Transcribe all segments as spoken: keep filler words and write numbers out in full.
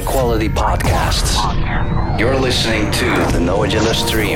high-quality podcasts. You're listening to the No Agenda Stream.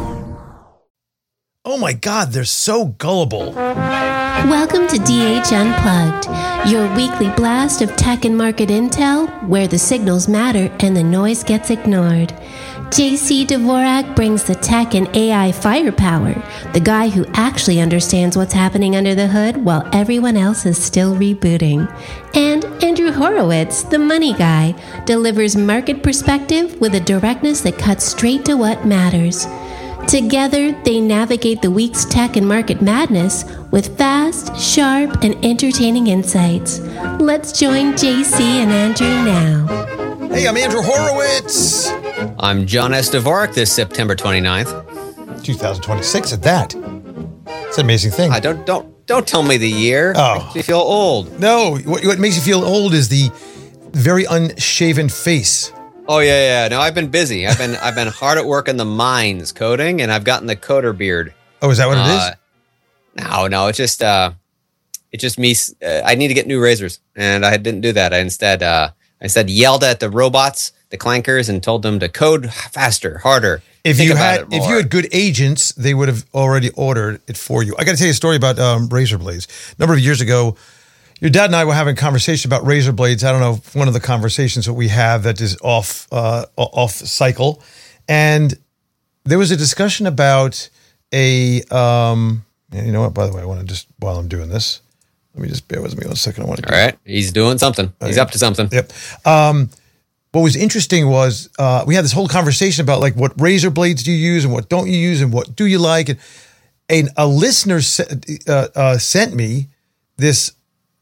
Oh my God, they're so gullible. Welcome to D H Unplugged, your weekly blast of tech and market intel, where the signals matter and the noise gets ignored. J C Dvorak brings the tech and A I firepower, the guy who actually understands what's happening under the hood while everyone else is still rebooting. And Andrew Horowitz, the money guy, delivers market perspective with a directness that cuts straight to what matters. Together, they navigate the week's tech and market madness with fast, sharp, and entertaining insights. Let's join J C and Andrew now. Hey, I'm Andrew Horowitz. I'm John S. Dvorak this September twenty-ninth. twenty twenty-six at that. It's an amazing thing. I don't don't don't tell me the year. Oh. It makes me feel old. No, what, what makes you feel old is the very unshaven face. Oh yeah, yeah. No, I've been busy. I've been I've been hard at work in the mines coding, and I've gotten the coder beard. Oh, is that what uh, it is? No, no. It's just uh, it's just me. Uh, I need to get new razors, and I didn't do that. I instead uh, I instead yelled at the robots, the clankers, and told them to code faster, harder. If Think you about had it if more. you had good agents, they would have already ordered it for you. I got to tell you a story about um, razor blades. A number of years ago, your dad and I were having a conversation about razor blades. I don't know, one of the conversations that we have that is off uh, off cycle, and there was a discussion about a. Um, you know what? By the way, I want to just while I'm doing this, let me just bear with me one second. I want to. All right, he's doing something. He's up to something. Yep. Um, what was interesting was uh, we had this whole conversation about like what razor blades do you use and what don't you use and what do you like, and, and a listener se- uh, uh, sent me this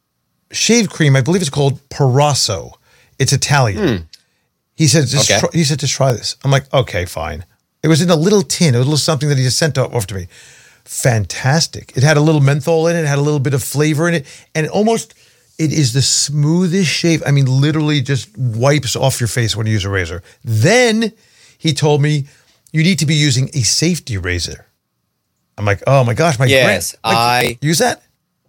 shave cream. I believe it's called Parasso. It's Italian. Hmm. He said, just Okay. try, he said, just try this. I'm like, okay, fine. It was in a little tin. It was a little something that he just sent off to me. Fantastic. It had a little menthol in it. It had a little bit of flavor in it. And it almost, it is the smoothest shave. I mean, literally just wipes off your face when you use a razor. Then he told me you need to be using a safety razor. I'm like, oh my gosh, my Yes, grand- my- I- use that?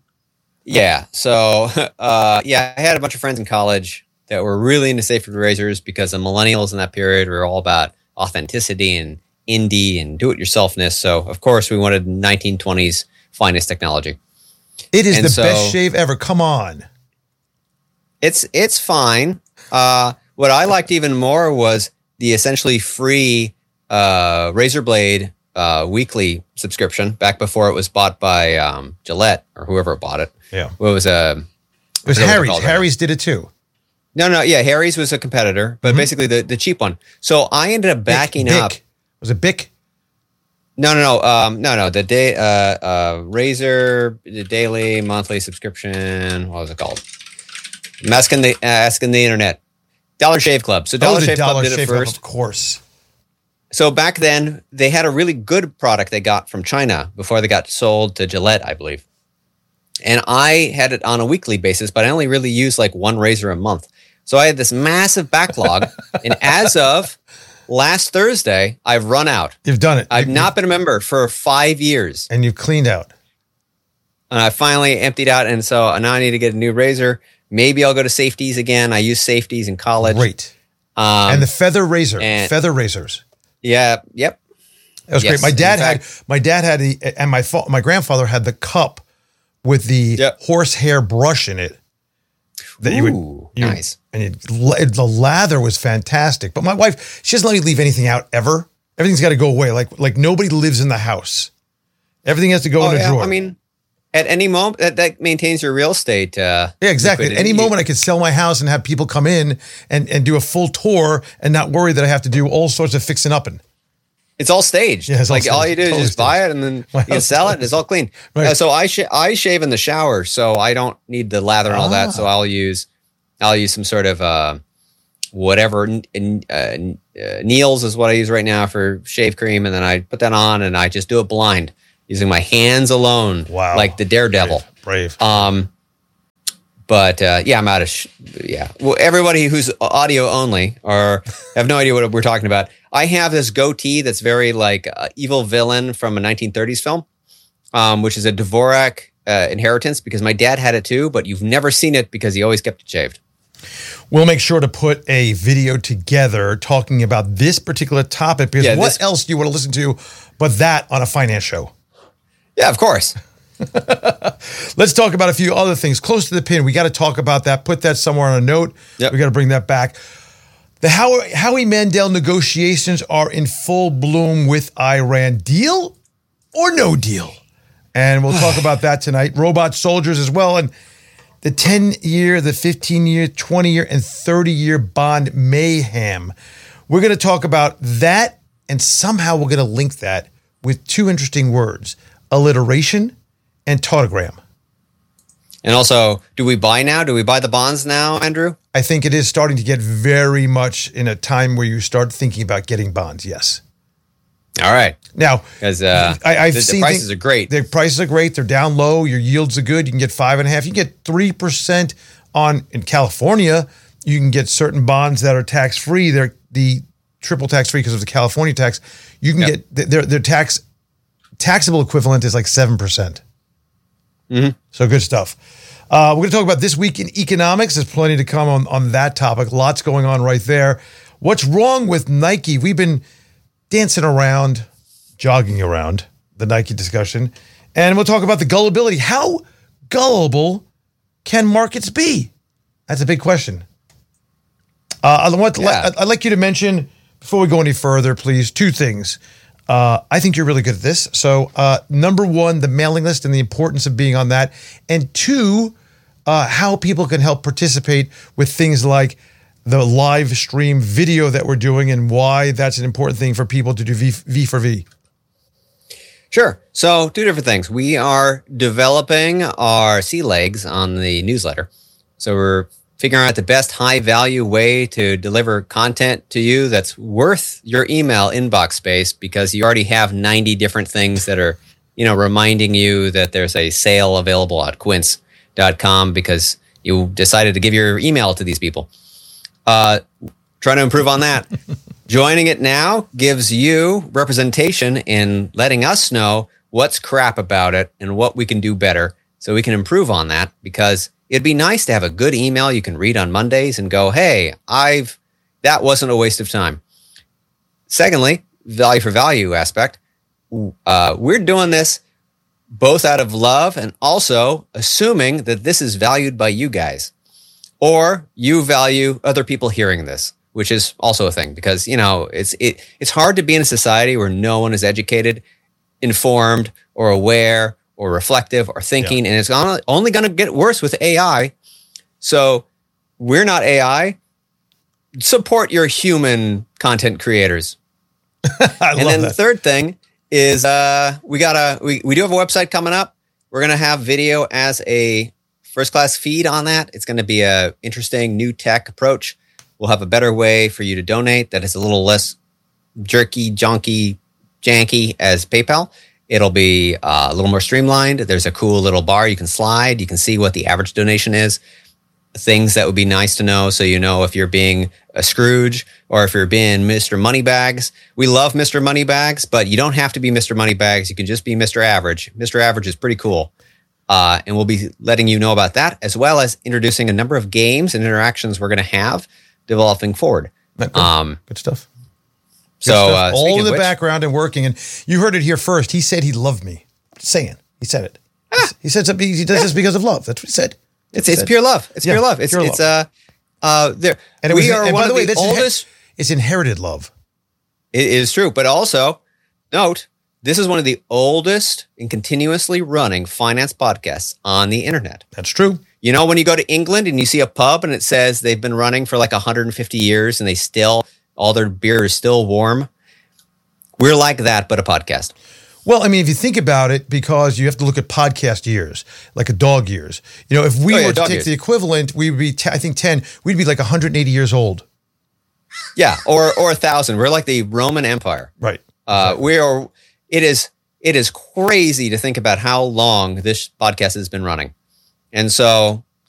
Yeah. So, uh, yeah, I had a bunch of friends in college that were really into safety razors because the millennials in that period were all about authenticity and indie and do-it-yourselfness. So, of course, we wanted nineteen twenties finest technology. It is And the so- best shave ever. Come on. It's it's fine. Uh, what I liked even more was the essentially free uh, razor blade uh, weekly subscription back before it was bought by um, Gillette or whoever bought it. Yeah. What was a It was Harry's. Harry's did it too. No, no, yeah, Harry's was a competitor, but basically the, the cheap one. So I ended up backing Bic, up. Bic. Was it Bic? No, no, no, um, no, no. The day, uh, uh, Razor, the daily, monthly subscription. What was it called? I'm asking the uh, asking the internet. Dollar Shave Club. So Dollar oh, the Shave Dollar Club did it Shave Club, first. of course. So back then, they had a really good product they got from China before they got sold to Gillette, I believe. And I had it on a weekly basis, but I only really used like one razor a month. So I had this massive backlog. And as of last Thursday, I've run out. You've done it. I've You- not been a member for five years. And you've cleaned out. And I finally emptied out. And so now I need to get a new razor. Maybe I'll go to safeties again. I used safeties in college. Great. Um, and the feather razor. and- feather razors. yeah, yep. That was Yes, great. My dad in had fact- my dad had the, and my fa- my grandfather had the cup with the Yep. horsehair brush in it. That you would Ooh, you- nice. And it, the lather was fantastic. But my wife, she doesn't let me leave anything out ever. Everything's got to go away. Like like nobody lives in the house. Everything has to go Oh, in a yeah, drawer. I mean, at any moment, that, that maintains your real estate. Uh, yeah, exactly. At any liquidity. moment, I could sell my house and have people come in and, and do a full tour and not worry that I have to do all sorts of fixing up. And It's all staged. Yeah, it's all like all staged. you do is Totally just buy it and then My you can house sell is- it. And it's all clean. Right. Uh, so I sh- I shave in the shower, so I don't need the lather and all that. So I'll use I'll use some sort of uh, whatever n- n- uh, n- uh, Neil's is what I use right now for shave cream, and then I put that on and I just do it blind using my hands alone. Wow. like the Daredevil. brave. Um, but uh, yeah, I'm out of sh- yeah. Well, everybody who's audio only or have no idea what we're talking about. I have this goatee that's very like uh, evil villain from a nineteen thirties film, um, which is a Dvorak uh, inheritance because my dad had it too, but you've never seen it because he always kept it shaved. We'll make sure to put a video together talking about this particular topic because Yeah, what this- else do you want to listen to but that on a finance show? Yeah, of course. Let's talk about a few other things. Close to the pin, we got to talk about that. Put that somewhere on a note. Yep. We got to bring that back. The Howie, Howie Mandel negotiations are in full bloom with Iran. Deal or no deal? And we'll talk about that tonight. Robot soldiers as well. And the ten-year, the fifteen-year, twenty-year, and thirty-year bond mayhem. We're going to talk about that, and somehow we're going to link that with two interesting words, alliteration and tautogram. And also, do we buy now? Do we buy the bonds now, Andrew? I think it is starting to get very much in a time where you start thinking about getting bonds, yes. All right. Now, Because uh, I, I've the, seen the prices thing- are great. The prices are great. They're down low. Your yields are good. You can get five and a half. You can get three percent on in California. You can get certain bonds that are tax free. They're the triple tax free because of the California tax. You can Yep. get their their tax taxable equivalent is like seven percent. Mm-hmm. So good stuff. Uh, we're going to talk about this week in economics. There's plenty to come on, on that topic. Lots going on right there. What's wrong with Nike? We've been dancing around, jogging around the Nike discussion. And we'll talk about the gullibility. How gullible can markets be? That's a big question. Uh, I want to, Yeah. I'd like you to mention, before we go any further, please, two things. Uh, I think you're really good at this. So, uh, number one, the mailing list and the importance of being on that. And two, uh, how people can help participate with things like the live stream video that we're doing and why that's an important thing for people to do V, v for V. Sure. So, two different things. We are developing our sea legs on the newsletter. So, we're figuring out the best high value way to deliver content to you that's worth your email inbox space because you already have ninety different things that are, you know, reminding you that there's a sale available at quince dot com because you decided to give your email to these people. Uh, trying to improve on that. Joining it now gives you representation in letting us know what's crap about it and what we can do better so we can improve on that because it'd be nice to have a good email you can read on Mondays and go, hey, I've that wasn't a waste of time. Secondly, value for value aspect. Uh, we're doing this both out of love and also assuming that this is valued by you guys or you value other people hearing this, which is also a thing because, you know, it's it it's hard to be in a society where no one is educated, informed, or aware or reflective or thinking, yeah. and it's only going to get worse with A I. So we're not A I. Support your human content creators. I and love then that. the third thing is uh, we got a we, we do have a website coming up. We're going to have video as a first class feed on that. It's going to be a interesting new tech approach. We'll have a better way for you to donate that is a little less jerky, junky, janky as PayPal. It'll be uh, a little more streamlined. There's a cool little bar you can slide. You can see what the average donation is. Things that would be nice to know so you know if you're being a Scrooge or if you're being Mister Moneybags. We love Mister Moneybags, but you don't have to be Mister Moneybags. You can just be Mister Average. Mister Average is pretty cool. Uh, and we'll be letting you know about that as well as introducing a number of games and interactions we're going to have developing forward. Good, Um, good stuff. so uh, all speaking in of the which- background and working. And you heard it here first. He said he loved me. Just saying. He said it. He said something. He does this because of love. That's what he said. It's That's what it's he pure love. It's Yeah, pure love. It's pure it's uh uh there. And it we was, are and one by the of way, the that's oldest. it's inherited love. It is true, but also note this is one of the oldest and continuously running finance podcasts on the internet. That's true. You know, when you go to England and you see a pub and it says they've been running for like one hundred fifty years and they still all their beer is still warm. We're like that, but a podcast. Well, I mean, if you think about it, because you have to look at podcast years, like a dog years. You know, if we Oh, yeah, were to dog take years. the equivalent, we would be, t- I think, ten. We'd be like one hundred eighty years old. Yeah, or or a thousand. We're like the Roman Empire. Right. Uh, we are. It is. It is crazy to think about how long this podcast has been running, and so